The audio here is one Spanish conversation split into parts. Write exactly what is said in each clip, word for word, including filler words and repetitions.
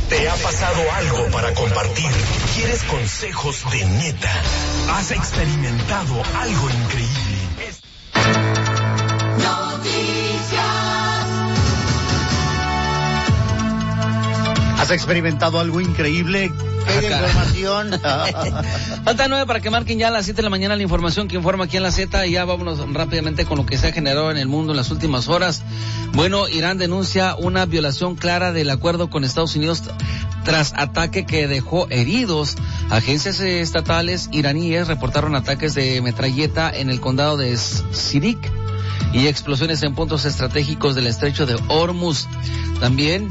¿Te ha pasado algo para compartir? ¿Quieres consejos de neta? ¿Has experimentado algo increíble? Es... ¿Has experimentado algo increíble? ¿Qué información? Falta nueve para que marquen ya a las siete de la mañana la información que informa aquí en la Z, y ya vámonos rápidamente con lo que se ha generado en el mundo en las últimas horas. Bueno, Irán denuncia una violación clara del acuerdo con Estados Unidos tras ataque que dejó heridos. Agencias estatales iraníes reportaron ataques de metralleta en el condado de Sirik y explosiones en puntos estratégicos del estrecho de Hormuz. También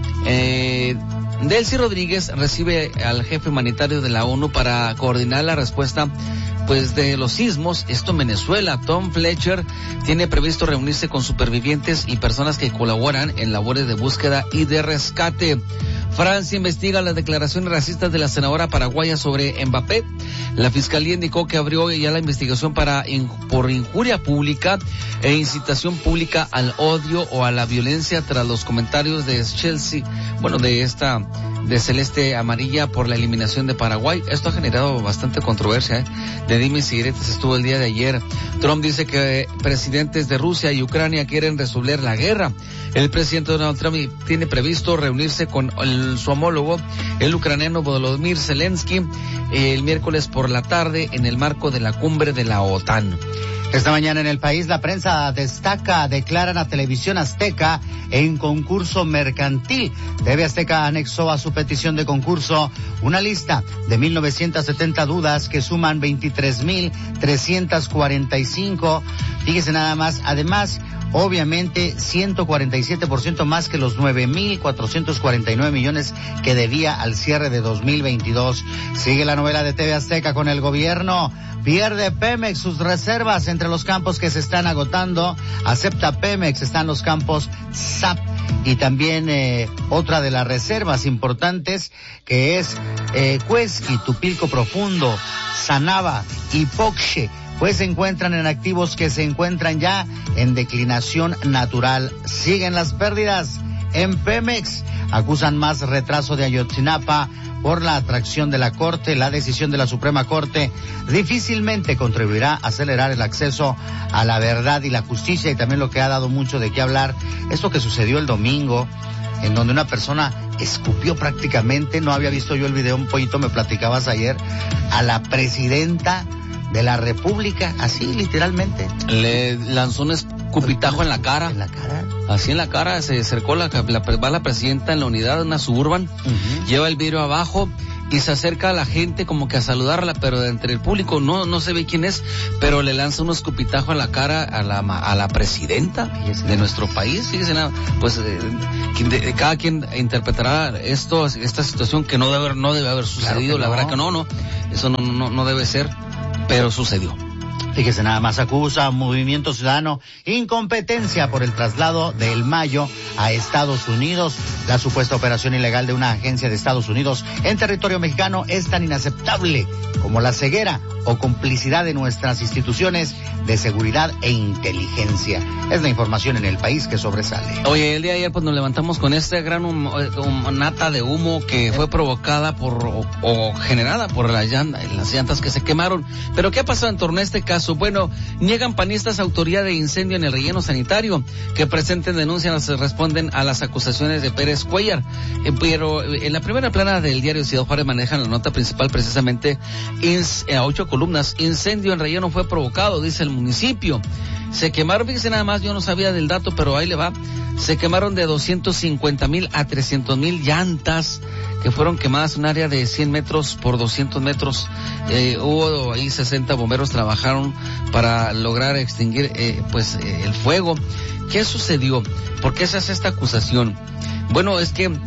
eh, Delcy Rodríguez recibe al jefe humanitario de la ONU para coordinar la respuesta pues de los sismos, esto en Venezuela. Tom Fletcher tiene previsto reunirse con supervivientes y personas que colaboran en labores de búsqueda y de rescate. Francia investiga las declaraciones racistas de la senadora paraguaya sobre Mbappé. La fiscalía indicó que abrió ya la investigación para in, por injuria pública e incitación pública al odio o a la violencia tras los comentarios de Chelsea, bueno, de esta de Celeste Amarilla por la eliminación de Paraguay. Esto ha generado bastante controversia, ¿eh? De dimes y diretes estuvo el día de ayer. Trump dice que presidentes de Rusia y Ucrania quieren resolver la guerra. El presidente Donald Trump tiene previsto reunirse con el, su homólogo, el ucraniano Volodymyr Zelensky, el miércoles por la tarde en el marco de la cumbre de la OTAN. Esta mañana en el país la prensa destaca, declaran a Televisión Azteca en concurso mercantil. T V Azteca anexó a su petición de concurso una lista de mil novecientas setenta dudas que suman veintitrés mil trescientas cuarenta y cinco. Fíjese nada más, además, obviamente ciento cuarenta y siete por ciento más que los nueve mil cuatrocientos cuarenta y nueve millones que debía al cierre de dos mil veintidós. Sigue la novela de T V Azteca con el gobierno. Pierde Pemex sus reservas entre los campos que se están agotando. Acepta Pemex, están los campos S A P. Y también eh, otra de las reservas importantes que es eh, Cuesqui, Tupilco Profundo, Sanaba y Poxe, pues se encuentran en activos que se encuentran ya en declinación natural. Siguen las pérdidas en Pemex. Acusan más retraso de Ayotzinapa por la atracción de la Corte. La decisión de la Suprema Corte difícilmente contribuirá a acelerar el acceso a la verdad y la justicia. Y también lo que ha dado mucho de qué hablar, esto que sucedió el domingo, en donde una persona escupió prácticamente, no había visto yo el video, un pollito, me platicabas ayer, a la presidenta de la República, así literalmente. Le lanzó un escupitajo en la cara. En la cara. Así en la cara, se acercó la, la, va la presidenta en la unidad, una Suburban, uh-huh. Lleva el vidrio abajo y se acerca a la gente como que a saludarla, pero de entre el público no no se ve quién es, pero le lanza un escupitajo en la cara a la a la presidenta de nuestro país. Fíjese nada, pues eh, de, cada quien interpretará esto, esta situación que no debe haber, no debe haber sucedido, claro la no. verdad que no, no, eso no no no debe ser, pero sucedió. Fíjese nada más, acusa Movimiento Ciudadano incompetencia por el traslado de El Mayo a Estados Unidos. La supuesta operación ilegal de una agencia de Estados Unidos en territorio mexicano es tan inaceptable como la ceguera o complicidad de nuestras instituciones de seguridad e inteligencia. Es la información en el país que sobresale. Oye, el día de ayer pues nos levantamos con este gran hum, hum, nata de humo que fue provocada por o, o generada por la llanta, las llantas que se quemaron. Pero ¿qué ha pasado en torno a este caso? Bueno, niegan panistas autoría de incendio en el relleno sanitario. Que presenten denuncias responden a las acusaciones de Pérez Cuellar. Eh, pero en la primera plana del diario Ciudad Juárez manejan la nota principal precisamente ins, a ocho columnas. Incendio en relleno fue provocado, dice el municipio. Se quemaron, fíjense nada más, yo no sabía del dato, pero ahí le va. Se quemaron de doscientos cincuenta mil a trescientos mil llantas que fueron quemadas en un área de cien metros por doscientos metros. Eh, hubo ahí sesenta bomberos trabajaron para lograr extinguir eh, pues eh, el fuego. ¿Qué sucedió? ¿Por qué se hace esta acusación? Bueno, es que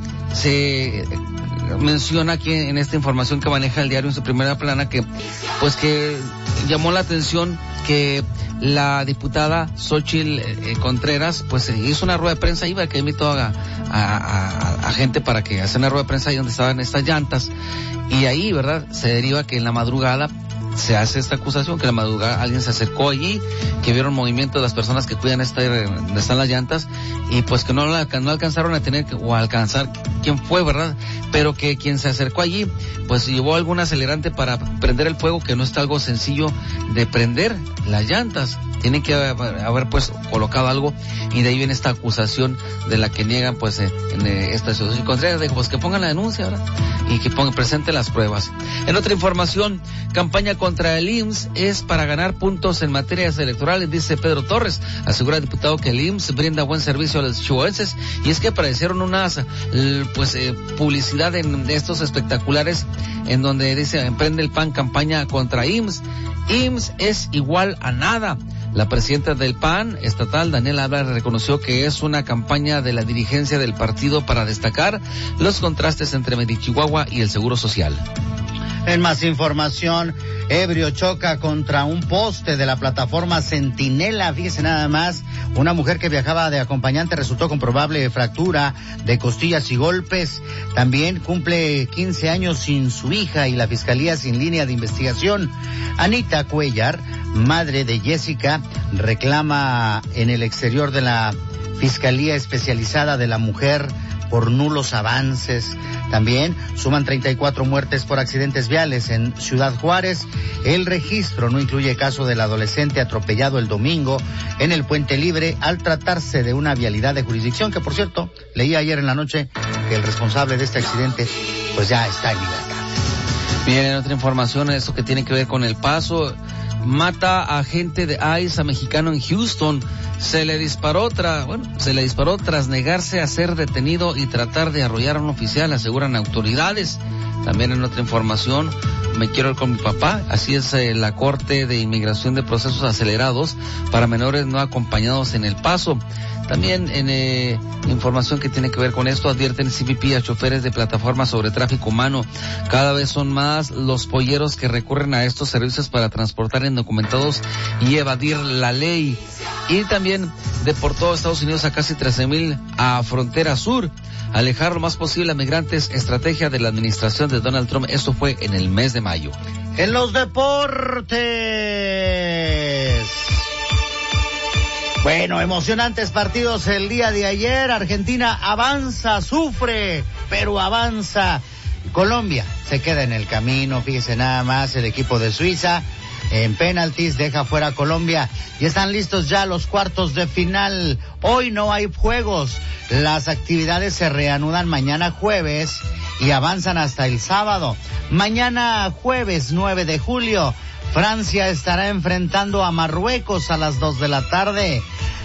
se menciona aquí en esta información que maneja el diario en su primera plana que pues que llamó la atención que la diputada Xóchitl eh, Contreras pues hizo una rueda de prensa, iba que invitó a, a, a, gente para que hace una rueda de prensa ahí donde estaban estas llantas, y ahí, ¿verdad?, se deriva que en la madrugada se hace esta acusación, que en la madrugada alguien se acercó allí, que vieron movimiento de las personas que cuidan esta, donde están las llantas, y pues que no, la, no alcanzaron a tener o a alcanzar quién fue, ¿verdad? Pero que quien se acercó allí, pues llevó algún acelerante para prender el fuego, que no es algo sencillo de prender las llantas. Tienen que haber, haber pues colocado algo, y de ahí viene esta acusación de la que niegan pues en, en esta situación. Y Contreras dijo pues que pongan la denuncia, ¿verdad?, y que pongan presente las pruebas. En otra información, campaña contra el I M S S es para ganar puntos en materias electorales, dice Pedro Torres. Asegura el diputado que el I M S S brinda buen servicio a los chihuahuenses, y es que aparecieron unas pues eh, publicidad en estos espectaculares en donde dice emprende el P A N campaña contra I M S S. I M S S es igual a nada. La presidenta del P A N estatal, Daniela Álvarez, reconoció que es una campaña de la dirigencia del partido para destacar los contrastes entre Medichihuahua y el Seguro Social. En más información, ebrio choca contra un poste de la plataforma Centinela. Fíjese nada más, una mujer que viajaba de acompañante resultó con probable fractura de costillas y golpes. También cumple quince años sin su hija y la fiscalía sin línea de investigación. Anita Cuellar, madre de Jessica, reclama en el exterior de la Fiscalía Especializada de la Mujer por nulos avances. También suman treinta y cuatro muertes por accidentes viales en Ciudad Juárez. El registro no incluye caso del adolescente atropellado el domingo en el Puente Libre al tratarse de una vialidad de jurisdicción, que por cierto, leí ayer en la noche que el responsable de este accidente pues ya está en libertad. Bien, en otra información, esto que tiene que ver con El Paso, mata a agente de I C E a mexicano en Houston. Se le disparó tras, bueno, se le disparó tras negarse a ser detenido y tratar de arrollar a un oficial, aseguran autoridades. También en otra información, me quiero ir con mi papá. Así es eh, la Corte de Inmigración de Procesos Acelerados para menores no acompañados en El Paso. También en eh, información que tiene que ver con esto, advierten C B P a choferes de plataformas sobre tráfico humano. Cada vez son más los polleros que recurren a estos servicios para transportar indocumentados y evadir la ley. Y también deportó a Estados Unidos a casi trece mil a frontera sur. Alejar lo más posible a migrantes, estrategia de la administración de Donald Trump. Esto fue en el mes de mayo. En los deportes. Bueno, emocionantes partidos el día de ayer. Argentina avanza, sufre, pero avanza. Colombia se queda en el camino, fíjese nada más, el equipo de Suiza en penaltis deja fuera a Colombia y están listos ya los cuartos de final. Hoy no hay juegos, las actividades se reanudan mañana jueves y avanzan hasta el sábado. Mañana jueves nueve de julio, Francia estará enfrentando a Marruecos a las dos de la tarde.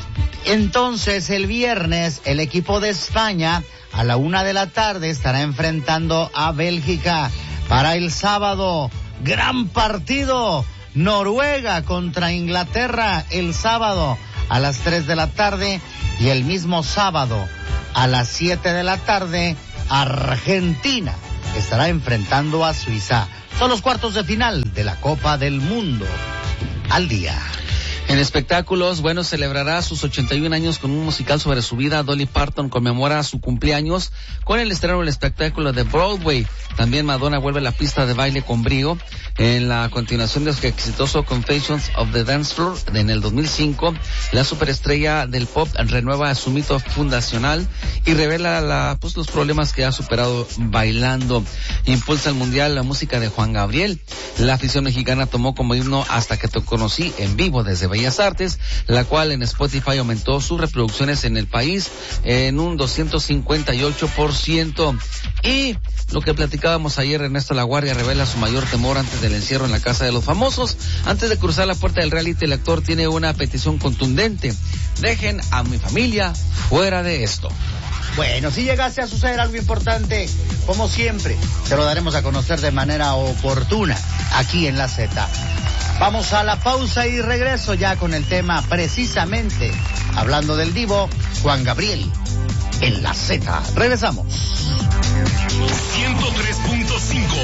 Entonces el viernes el equipo de España a la una de la tarde estará enfrentando a Bélgica. Para el sábado, gran partido, Noruega contra Inglaterra el sábado a las tres de la tarde y el mismo sábado a las siete de la tarde Argentina estará enfrentando a Suiza. Son los cuartos de final de la Copa del Mundo al día. En espectáculos, bueno, celebrará sus ochenta y un años con un musical sobre su vida. Dolly Parton conmemora su cumpleaños con el estreno del espectáculo de Broadway. También Madonna vuelve a la pista de baile con brío en la continuación de su exitoso Confessions of the Dance Floor en el dos mil cinco. La superestrella del pop renueva su mito fundacional y revela la, pues, los problemas que ha superado bailando. Impulsa al mundial la música de Juan Gabriel. La afición mexicana tomó como himno Hasta que te conocí en vivo desde Bellas Artes, la cual en Spotify aumentó sus reproducciones en el país en un doscientos cincuenta y ocho por ciento. Y lo que platicábamos ayer, Ernesto La Guardia revela su mayor temor antes del encierro en la casa de los famosos. Antes de cruzar la puerta del reality, el actor tiene una petición contundente: dejen a mi familia fuera de esto. Bueno, si llegase a suceder algo importante, como siempre, te lo daremos a conocer de manera oportuna aquí en La Z. Vamos a la pausa y regreso ya con el tema precisamente, hablando del divo Juan Gabriel en La Z. Regresamos. ciento tres punto cinco.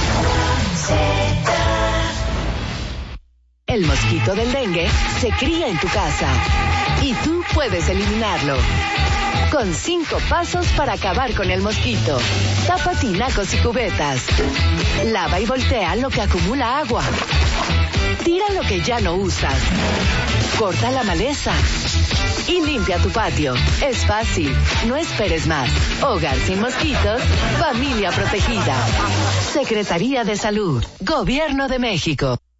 El mosquito del dengue se cría en tu casa y tú puedes eliminarlo. con cinco pasos para acabar con el mosquito. Tapa tinacos y cubetas. Lava y voltea lo que acumula agua. Tira lo que ya no usas. Corta la maleza. Y limpia tu patio. Es fácil. No esperes más. Hogar sin mosquitos. Familia protegida. Secretaría de Salud. Gobierno de México.